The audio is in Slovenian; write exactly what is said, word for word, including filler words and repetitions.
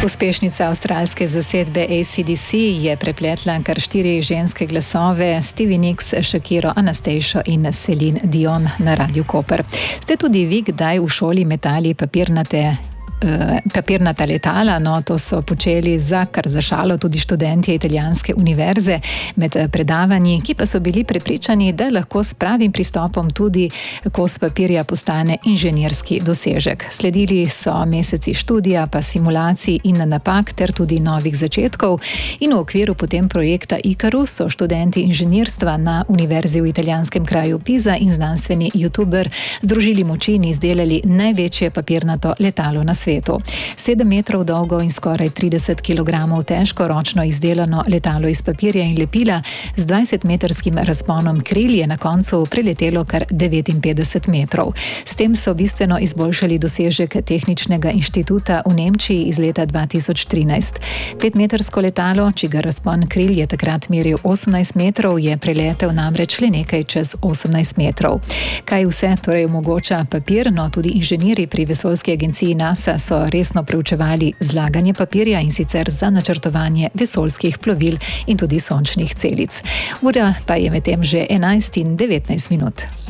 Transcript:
Uspešnica avstralske zasedbe A C D C je prepletla kar štiri ženske glasove: Stevie Nicks, Shakiro, Anastacio in Celine Dion na Radiu Koper. Ste tudi vi kdaj v šoli metali papirnate papirnata letala? No, to so počeli za kar za šalo tudi študentje italijanske univerze med predavanji, ki pa so bili prepričani, da lahko s pravim pristopom tudi kos papirja postane inženirski dosežek. Sledili so meseci študija, pa simulacij in napak ter tudi novih začetkov, in v okviru potem projekta Ikarus so študenti inženirstva na univerzi v italijanskem kraju Pisa in znanstveni youtuber združili moči in izdelali največje papirnato letalo na svetu. Sedem metrov dolgo in skoraj trideset kilogramov težko ročno izdelano letalo iz papirja in lepila z dvajsetmetrskim razponom kril je na koncu preletelo kar devetinpetdeset metrov. S tem so bistveno izboljšali dosežek Tehničnega inštituta v Nemčiji iz leta dva tisoč trinajst. Petmetrsko letalo, čigar razpon kril je takrat meril osemnajst metrov, je preletel namreč le nekaj čez osemnajst metrov. Kaj vse torej omogoča papir? No, tudi inženirji pri vesoljski agenciji NASA so resno preučevali zlaganje papirja, in sicer za načrtovanje vesoljskih plovil in tudi sončnih celic. Ura pa je medtem že enajst in devetnajst minut.